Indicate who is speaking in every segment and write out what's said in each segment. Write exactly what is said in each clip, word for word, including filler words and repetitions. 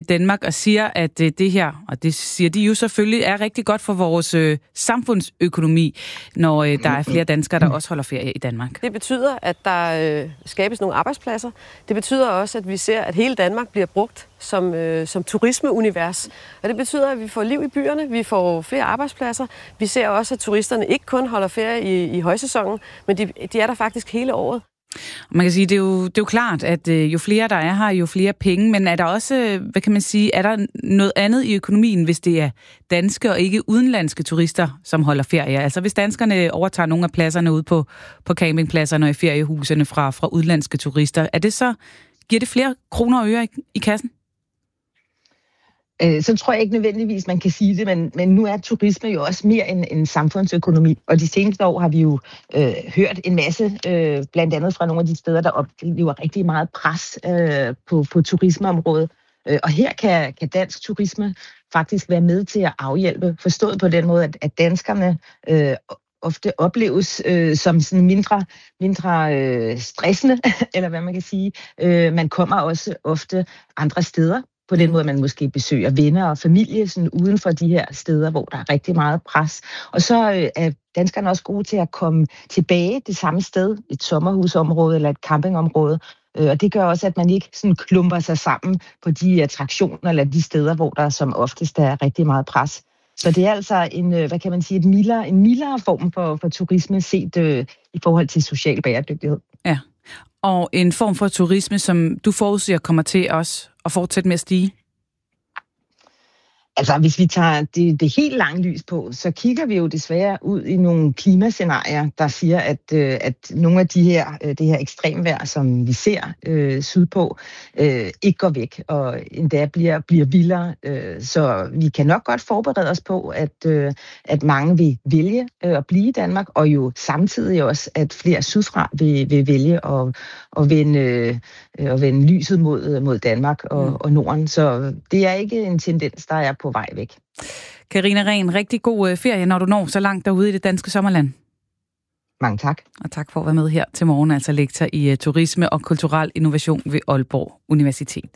Speaker 1: Danmark og siger, at det her, og det siger de jo selvfølgelig, er rigtig godt for vores øh, samfundsøkonomi, når øh, der er flere danskere, der også holder ferie i Danmark.
Speaker 2: Det betyder, at der øh, skabes nogle arbejdspladser. Det betyder også, at vi ser, at hele Danmark bliver brugt som, øh, som turismeunivers. Og det betyder, at vi får liv i byerne, vi får flere arbejdspladser. Vi ser også, at turisterne ikke kun holder ferie i, i højsæsonen, men de, de er der faktisk hele året.
Speaker 1: Man kan sige, det er jo, det er jo klart, at jo flere der er her, jo flere penge, men er der også, hvad kan man sige, er der noget andet i økonomien, hvis det er danske og ikke udenlandske turister, som holder ferie? Altså hvis danskerne overtager nogle af pladserne ude på, på campingpladserne og i feriehusene fra, fra udenlandske turister, er det så, giver det flere kroner og øre i, i kassen?
Speaker 3: Så tror jeg ikke nødvendigvis, man kan sige det, men, men nu er turisme jo også mere en, en samfundsøkonomi. Og de seneste år har vi jo øh, hørt en masse, øh, blandt andet fra nogle af de steder, der oplever rigtig meget pres øh, på, på turismeområdet. Øh, og her kan, kan dansk turisme faktisk være med til at afhjælpe, forstået på den måde, at, at danskerne øh, ofte opleves øh, som sådan mindre, mindre øh, stressende, eller hvad man kan sige. Øh, man kommer også ofte andre steder. På den måde, man måske besøger venner og familie sådan uden for de her steder, hvor der er rigtig meget pres. Og så øh, er danskerne også gode til at komme tilbage det samme sted, et sommerhusområde eller et campingområde. Øh, og det gør også, at man ikke sådan klumper sig sammen på de attraktioner eller de steder, hvor der som oftest er rigtig meget pres. Så det er altså en, hvad kan man sige, et mildere, en mildere form for, for turisme set øh, i forhold til social bæredygtighed.
Speaker 1: Ja, og en form for turisme, som du forudsiger kommer til også at fortsætte med at stige?
Speaker 3: Altså, hvis vi tager det, det helt lange lys på, så kigger vi jo desværre ud i nogle klimascenarier, der siger, at, øh, at nogle af de her, øh, det her ekstremvejr, som vi ser øh, sydpå, øh, ikke går væk, og endda bliver, bliver vildere. Øh, så vi kan nok godt forberede os på, at, øh, at mange vil vælge øh, at blive i Danmark, og jo samtidig også, at flere sydfra vil, vil vælge at, at, vende, øh, at vende lyset mod, mod Danmark og, mm. og Norden. Så det er ikke en tendens, der er på vej væk.
Speaker 1: Karina Rehn, rigtig god ferie, når du når så langt derude i det danske sommerland.
Speaker 3: Mange tak.
Speaker 1: Og tak for at være med her til morgen, altså lektor i turisme og kulturel innovation ved Aalborg Universitet.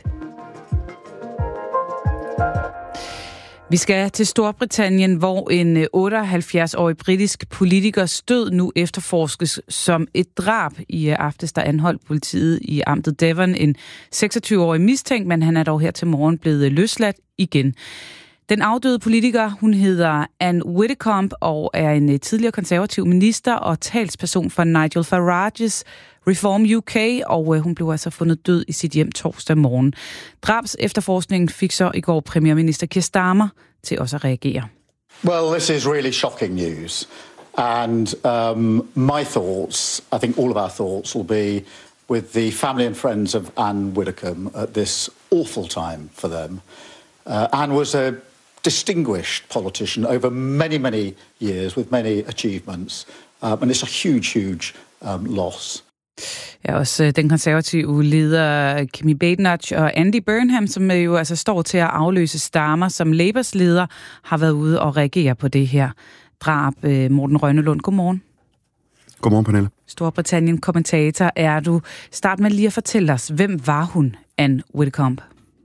Speaker 1: Vi skal til Storbritannien, hvor en otteoghalvfjerds-årig britisk politikers død nu efterforskes som et drab. I aftes der anholdt politiet i amtet Devon en seksogtyve-årig mistænkt, men han er dog her til morgen blevet løsladt igen. Den afdøde politiker, hun hedder Anne Widdecombe og er en tidligere konservativ minister og talsperson for Nigel Farages Reform U K, og hun blev altså fundet død i sit hjem torsdag morgen. Drabs efterforskningen fik så i går premierminister Keir Starmer til også at reagere.
Speaker 4: Well, this is really shocking news, and um, my thoughts, I think all of our thoughts will be with the family and friends of Anne Widdecombe at this awful time for them. Uh, Anne was a distinguished politician over many, many years with many achievements, um, and it's a huge, huge um, loss.
Speaker 1: Ja, også den konservative leder Kemi Badenoch og Andy Burnham, som jo altså står til at afløse Starmer som Labours leder, har været ude og reagere på det her drab. Morten Rønnelund, godmorgen.
Speaker 5: Godmorgen, Pernille.
Speaker 1: Storbritannien-kommentator er du. Start med lige at fortælle os, hvem var hun, Anne Widdecombe?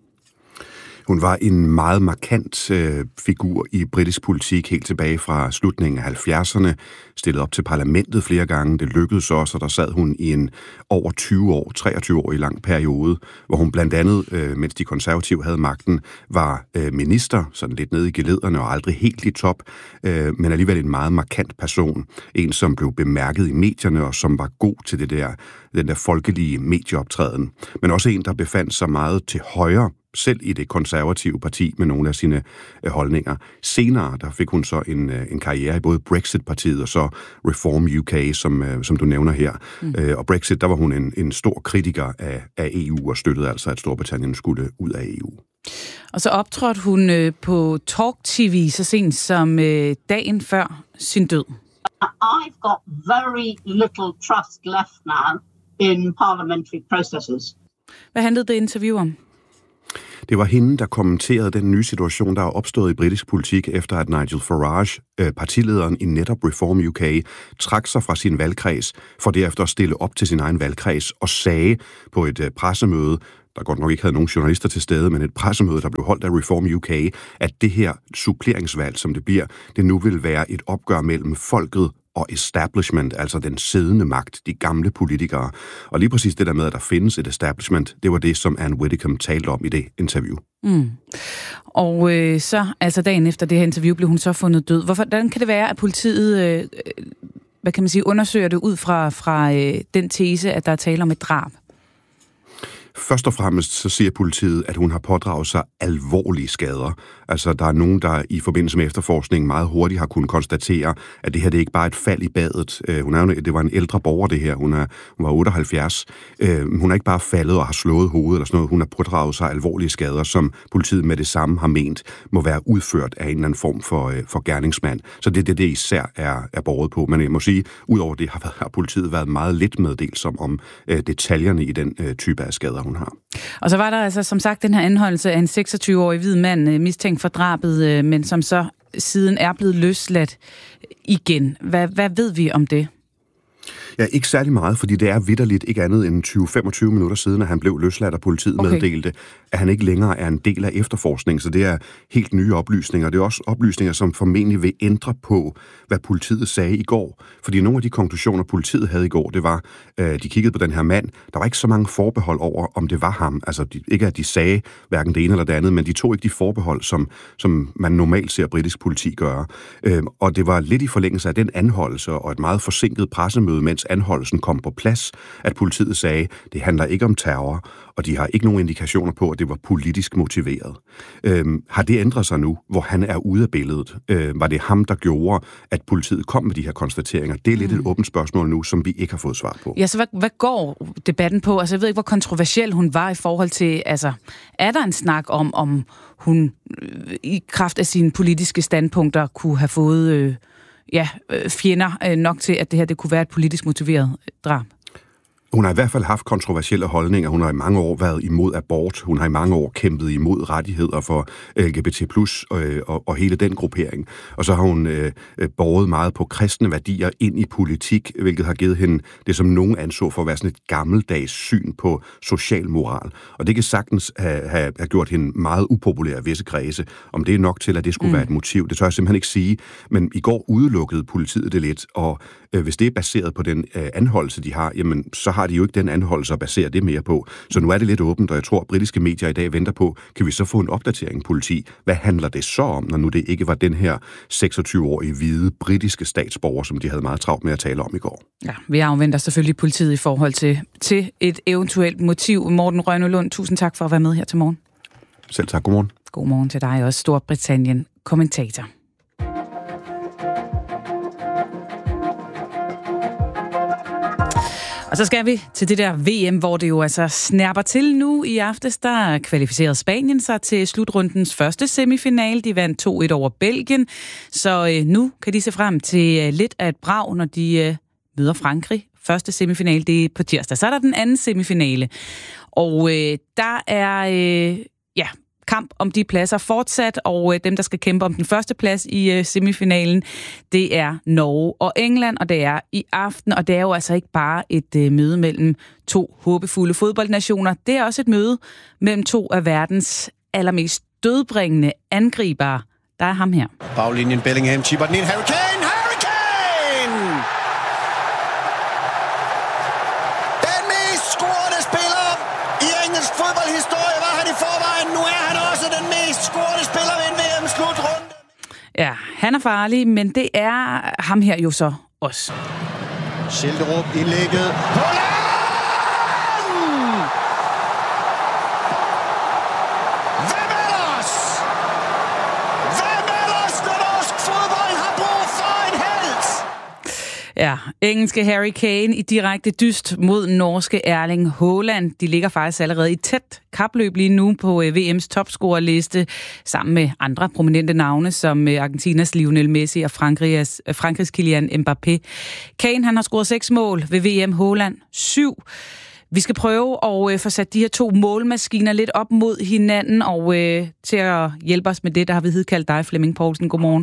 Speaker 5: Hun var en meget markant øh, figur i britisk politik helt tilbage fra slutningen af halvfjerdserne, stillet op til parlamentet flere gange. Det lykkedes også, og der sad hun i en over tyve år, treogtyve år i lang periode, hvor hun blandt andet, øh, mens de konservative havde magten, var øh, minister, sådan lidt nede i gelederne og aldrig helt i top, øh, men alligevel en meget markant person. En, som blev bemærket i medierne og som var god til det der, den der folkelige medieoptræden. Men også en, der befandt sig meget til højre, selv i det konservative parti med nogle af sine øh, holdninger. Senere der fik hun så en, øh, en karriere i både Brexit-partiet og så Reform U K, som, øh, som du nævner her. Mm. Øh, og Brexit, der var hun en, en stor kritiker af, af E U og støttede altså, at Storbritannien skulle ud af E U.
Speaker 1: Og så optrådte hun øh, på Talk T V så sent som øh, dagen før sin død.
Speaker 6: I've got very little trust left now in parliamentary processes.
Speaker 1: Hvad handlede det interview om?
Speaker 5: Det var hende, der kommenterede den nye situation, der er opstået i britisk politik, efter at Nigel Farage, partilederen i netop Reform U K, trak sig fra sin valgkreds, for derefter at stille op til sin egen valgkreds og sagde på et pressemøde, der godt nok ikke havde nogen journalister til stede, men et pressemøde, der blev holdt af Reform U K, at det her suppleringsvalg, som det bliver, det nu vil være et opgør mellem folket og establishment, altså den siddende magt, de gamle politikere. Og lige præcis det der med, at der findes et establishment, det var det, som Ann Widdecombe talte om i det interview.
Speaker 1: Mm. Og øh, så, altså dagen efter det her interview, blev hun så fundet død. Hvorfor, hvordan kan det være, at politiet, øh, hvad kan man sige, undersøger det ud fra, fra øh, den tese, at der er tale om et drab?
Speaker 5: Først og fremmest så siger politiet, at hun har pådraget sig alvorlige skader. Altså, der er nogen, der i forbindelse med efterforskningen meget hurtigt har kunnet konstatere, at det her det er ikke bare et fald i badet. Uh, hun er jo, det var en ældre borger, det her. Hun, er, hun var otteoghalvfjerds. Uh, hun er ikke bare faldet og har slået hovedet eller sådan noget. Hun har pådraget sig alvorlige skader, som politiet med det samme har ment, må være udført af en eller anden form for, uh, for gerningsmand. Så det er det, det især er, er borget på. Men jeg må sige, udover det har, har politiet været meget lidt meddelsom om uh, detaljerne i den uh, type af skader, hun har.
Speaker 1: Og så var der altså som sagt den her anholdelse af en seksogtyve-årig hvid mand mistænkt for drabet, men som så siden er blevet løsladt igen. Hvad, hvad ved vi om det?
Speaker 5: Ja, ikke særlig meget, fordi det er vitterligt ikke andet end tyve til femogtyve minutter siden, at han blev løsladt, og politiet okay. meddelte, at han ikke længere er en del af efterforskningen. Så det er helt nye oplysninger. Det er også oplysninger, som formentlig vil ændre på, hvad politiet sagde i går. Fordi nogle af de konklusioner, politiet havde i går, det var, øh, de kiggede på den her mand. Der var ikke så mange forbehold over, om det var ham. Altså de, ikke at de sagde hverken det ene eller det andet, men de tog ikke de forbehold, som, som man normalt ser britisk politi gøre. Øh, og det var lidt i forlængelse af den anholdelse og et meget forsinket pressemøde, mens anholdelsen kom på plads, at politiet sagde, det handler ikke om terror, og de har ikke nogen indikationer på, at det var politisk motiveret. Øhm, har det ændret sig nu, hvor han er ude af billedet? Øh, var det ham, der gjorde, at politiet kom med de her konstateringer? Det er lidt mm. et åbent spørgsmål nu, som vi ikke har fået svar på.
Speaker 1: Ja, så hvad, hvad går debatten på? Altså, jeg ved ikke, hvor kontroversiel hun var i forhold til, altså, er der en snak om, om hun øh, i kraft af sine politiske standpunkter kunne have fået øh, ja, øh, fjender øh, nok til, at det her det kunne være et politisk motiveret drab?
Speaker 5: Hun har i hvert fald haft kontroversielle holdninger. Hun har i mange år været imod abort. Hun har i mange år kæmpet imod rettigheder for L G B T plus og, og, og hele den gruppering. Og så har hun øh, båret meget på kristne værdier ind i politik, hvilket har givet hende det, som nogen anså for at være sådan et gammeldags syn på social moral. Og det kan sagtens have, have, have gjort hende meget upopulær i visse kredse. Om det er nok til, at det skulle mm. være et motiv, det tør jeg simpelthen ikke sige. Men i går udelukkede politiet det lidt, og øh, hvis det er baseret på den øh, anholdelse, de har, jamen så har de jo ikke den anholdelse at basere det mere på. Så nu er det lidt åbent, og jeg tror, at britiske medier i dag venter på, kan vi så få en opdatering politi? Hvad handler det så om, når nu det ikke var den her seksogtyve-årige hvide britiske statsborger, som de havde meget travlt med at tale om i går?
Speaker 1: Ja, vi afventer selvfølgelig politiet i forhold til, til et eventuelt motiv. Morten Rønne-Lund, tusind tak for at være med her til morgen.
Speaker 5: Selv tak, godmorgen.
Speaker 1: Godmorgen til dig også, Storbritannien kommentator. Og så skal vi til det der V M, hvor det jo altså snærper til nu i aftes. Der kvalificerede Spanien sig til slutrundens første semifinale. De vandt to et over Belgien. Så øh, nu kan de se frem til øh, lidt af et brag, når de øh, møder Frankrig. Første semifinale, det er på tirsdag. Så er der den anden semifinale. Og øh, der er øh, ja, kamp om de pladser fortsat, og øh, dem, der skal kæmpe om den første plads i øh, semifinalen, det er Norge og England, og det er i aften, og det er jo altså ikke bare et øh, møde mellem to håbefulde fodboldnationer, det er også et møde mellem to af verdens allermest dødbringende angribere. Der er ham her.
Speaker 7: Baglinjen Bellingham, chipper den ind, Harry Kane! Harry Kane! Den mest scorende spiller i engelsk fodboldhistorie var han i forvejen. Nu er han også den mest scorende spiller ved en V M-slutrunde.
Speaker 1: Ja, han er farlig, men det er ham her jo så også.
Speaker 7: Schilderup indlægget. Holland! Hvem ellers? Hvem ellers, når norsk fodbold har brug for en helt?
Speaker 1: Ja, engelske Harry Kane i direkte dyst mod norske Erling Haaland. De ligger faktisk allerede i tæt kapløb lige nu på V M's topscorerliste, sammen med andre prominente navne, som Argentinas Lionel Messi og Frankrigs, Frankrigs Kylian Mbappé. Kane, han har scoret seks mål ved V M, Haaland syv. Vi skal prøve at få sat de her to målmaskiner lidt op mod hinanden, og øh, til at hjælpe os med det, der har vi hidkaldt dig, Flemming Poulsen. Godmorgen.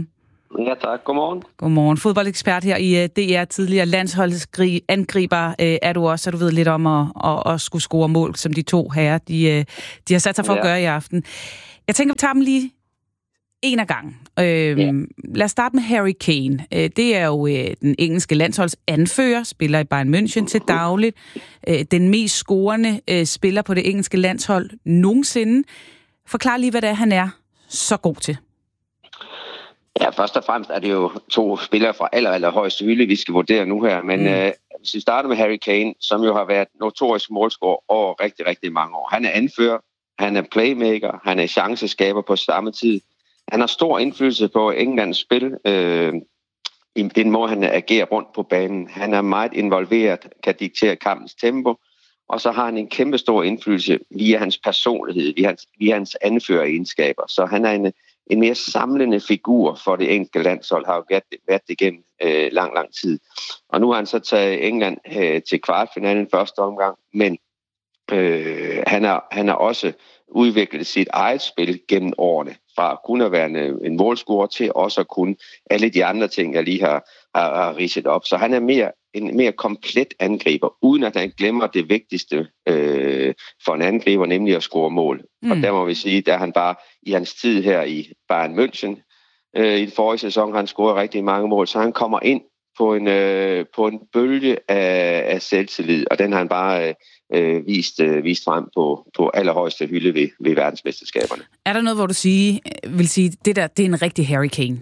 Speaker 8: Ja, tak. Godmorgen.
Speaker 1: Godmorgen. Fodboldekspert her i D R, tidligere landsholdsangriber er du også, så du ved lidt om at, at, at skulle score mål, som de to herrer, de, de har sat sig for ja. at gøre i aften. Jeg tænker, vi tager dem lige en af gangen. Øhm, ja. Lad os starte med Harry Kane. Det er jo øh, den engelske landsholdsanfører, spiller i Bayern München til dagligt. Øh, den mest scorende øh, spiller på det engelske landshold nogensinde. Forklar lige, hvad det er, han er så god til.
Speaker 8: Ja, først og fremmest er det jo to spillere fra aller, aller højeste hylde, vi skal vurdere nu her. Men mm. øh, hvis vi starter med Harry Kane, som jo har været notorisk målscorer over rigtig, rigtig mange år. Han er anfører, han er playmaker, han er chanceskaber på samme tid. Han har stor indflydelse på Englands spil, øh, i den måde, han agerer rundt på banen. Han er meget involveret, kan diktere kampens tempo, og så har han en kæmpe stor indflydelse via hans personlighed, via hans, via hans anføreregenskaber. Så han er en, en mere samlende figur for det engelske landshold, har jo været, været det gennem øh, lang, lang tid. Og nu har han så taget England øh, til kvartfinalen første omgang, men øh, han, er, han har også udviklet sit eget spil gennem årene, fra kun at være en, en målscorer til også at kunne alle de andre ting, jeg lige har, har, har ridset op. Så han er mere, en mere komplet angriber, uden at han glemmer det vigtigste øh, for en angriber, nemlig at score mål. Mm. Og der må vi sige, der han bare i hans tid her i Bayern München, øh, i den forrige sæson, har han scoret rigtig mange mål, så han kommer ind på en, øh, på en bølge af, af selvtillid, og den har han bare øh, vist, øh, vist frem på, på allerhøjeste hylde ved, ved verdensmesterskaberne. Er der noget, hvor du sige, vil sige, det der, det er en rigtig Harry Kane?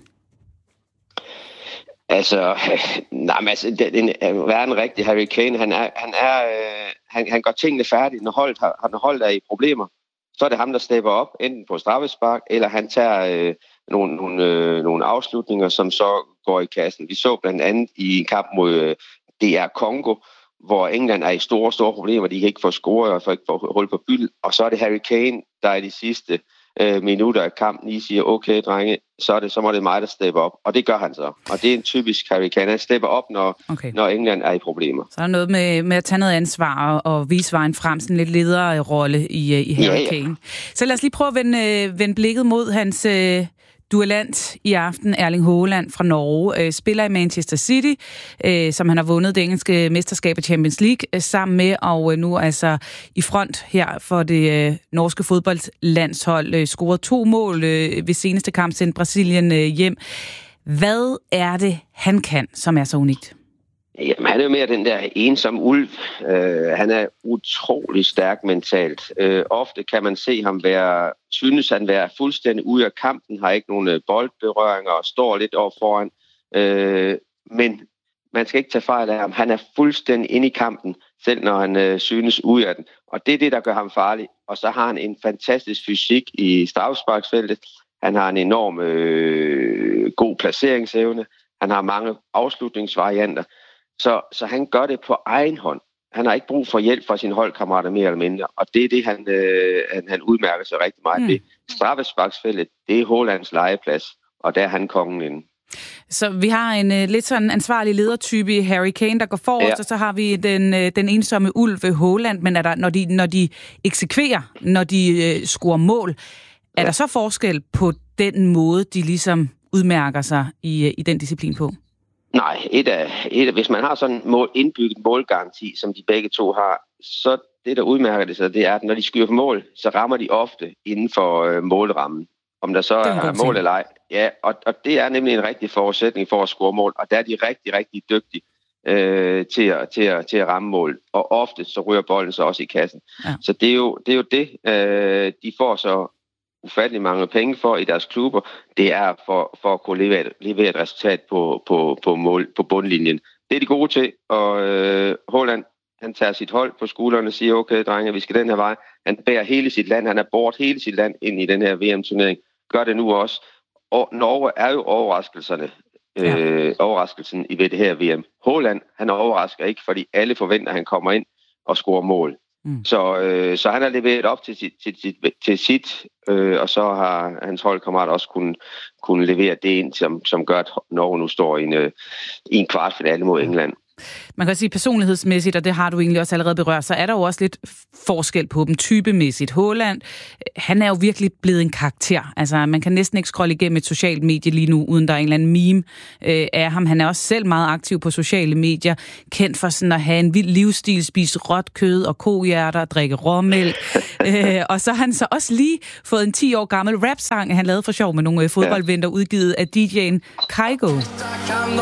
Speaker 8: Altså, nej, men altså, det, det er en rigtig Harry Kane. Han, er, han, er, øh, han, han gør tingene færdige. Når holdet, har, når holdet er i problemer, så er det ham, der stepper op, enten på straffespark, eller han tager øh, nogle, nogle, øh, nogle afslutninger, som så går i kassen. Vi så blandt andet i en kamp mod øh, D R Congo, hvor England er i store, store problemer. De kan ikke få score og ikke få hul på bylden. Og så er det Harry Kane, der i de sidste øh, minutter af kampen lige siger, okay, drenge, så, er det, så må det mig, der stepper op. Og det gør han så. Og det er en typisk Harry Kane. Han stepper op, når, okay. når England er i problemer. Så er der noget med, med at tage noget ansvar og, og vise vejen frem, sådan lidt lederrolle i, i Harry ja, ja. Kane. Så lad os lige prøve at vende, vende blikket mod hans øh, duellant i aften, Erling Haaland fra Norge, øh, spiller i Manchester City, øh, som han har vundet det engelske mesterskab i Champions League øh, sammen med, og øh, nu altså i front her for det øh, norske fodboldlandshold, øh, scoret to mål øh, ved seneste kamp, sendt Brasilien øh, hjem. Hvad er det, han kan, som er så unikt? Jamen, han er jo mere den der ensomme ulv. Uh, han er utrolig stærk mentalt. Uh, ofte kan man se ham være, synes han være fuldstændig ude af kampen, har ikke nogen boldberøringer og står lidt over foran. Uh, men man skal ikke tage fejl af ham. Han er fuldstændig inde i kampen, selv når han uh, synes ude af den. Og det er det, der gør ham farlig. Og så har han en fantastisk fysik i straffesparksfeltet. Han har en enorm uh, god placeringsevne. Han har mange afslutningsvarianter. Så, så han gør det på egen hånd. Han har ikke brug for hjælp fra sine holdkammerater mere eller mindre. Og det er det, han, øh, han, han udmærker sig rigtig meget ved. Mm. Straffesparksfeltet, det er Haalands legeplads, og der er han kongen inde. Så vi har en uh, lidt sådan ansvarlig ledertype i Harry Kane, der går forrest, ja. Og så har vi den, uh, den ensomme ulv ved Haaland. Men er der, når, de, når de eksekverer, når de uh, scorer mål, er ja. Der så forskel på den måde, de ligesom udmærker sig i, uh, i den disciplin på? Nej, et af, et af, hvis man har sådan en mål, indbygget målgaranti, som de begge to har, så det, der udmærker det sig, det er, at når de skyder på mål, så rammer de ofte inden for øh, målrammen. Om der så er, er mål eller ej. Ja, og, og det er nemlig en rigtig forudsætning for at score mål, og der er de rigtig, rigtig dygtige øh, til, at, til, at, til at ramme mål. Og ofte så ryger bolden så også i kassen. Ja. Så det er jo det, er jo det øh, de får så ufattelig mange penge for i deres klubber, det er for, for at kunne levere, levere et resultat på, på, på, mål, på bundlinjen. Det er de gode til, og øh, Haaland, han tager sit hold på skuldrene og siger, okay, drenge, vi skal den her vej. Han bærer hele sit land, han har båret hele sit land ind i den her V M-turnering. Gør det nu også. Og Norge er jo overraskelserne, ja. øh, overraskelsen i ved det her V M. Haaland, han overrasker ikke, fordi alle forventer, at han kommer ind og scorer mål. Mm. Så, øh, så han har leveret op til sit, til, til, til sit øh, og så har hans holdkammerat også kunnet, kunnet levere det ind, som, som gør, at Norge nu står i en, øh, i en kvartfinale mod England.
Speaker 1: Man kan sige personlighedsmæssigt, og det har du egentlig også allerede berørt, så er der jo også lidt forskel på dem typemæssigt. Haaland, han er jo virkelig blevet en karakter. Altså, man kan næsten ikke scrolle igennem et socialt medie lige nu, uden der er en eller anden meme øh, af ham. Han er også selv meget aktiv på sociale medier, kendt for sådan at have en vild livsstil, spise råt kød og kohjerter, drikke råmælk. øh, og så har han så også lige fået en ti år gammel rap-sang, han lavede for sjov med nogle fodboldventer, udgivet af D J'en Kygo.